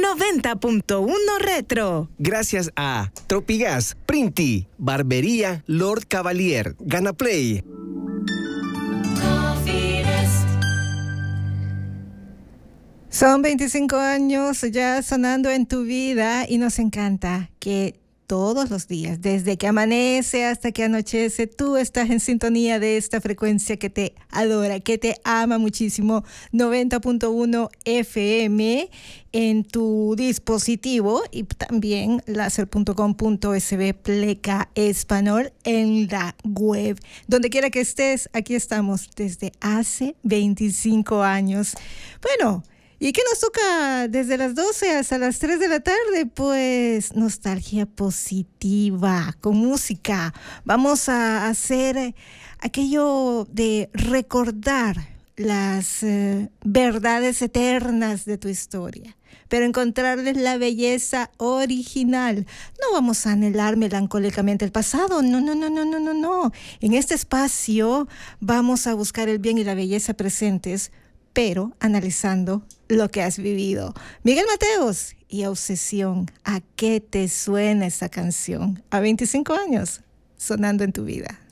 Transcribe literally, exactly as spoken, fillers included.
noventa punto uno Retro. Gracias a Tropigas, Printi, Barbería Lord Cavalier, Ganaplay. Son veinticinco años ya sonando en tu vida y nos encanta que todos los días, desde que amanece hasta que anochece, tú estás en sintonía de esta frecuencia que te adora, que te ama muchísimo, noventa punto uno F M en tu dispositivo y también láser punto com punto es be pleca español en la web. Donde quiera que estés, aquí estamos desde hace veinticinco años. Bueno, ¿y qué nos toca desde las doce hasta las tres de la tarde? Pues nostalgia positiva, con música. Vamos a hacer aquello de recordar las eh, verdades eternas de tu historia, pero encontrarles la belleza original. No vamos a anhelar melancólicamente el pasado, no, no, no, no, no, no, no. En este espacio vamos a buscar el bien y la belleza presentes, pero analizando lo que has vivido. Miguel Mateos y Obsesión. ¿A qué te suena esta canción? A veinticinco años, sonando en tu vida.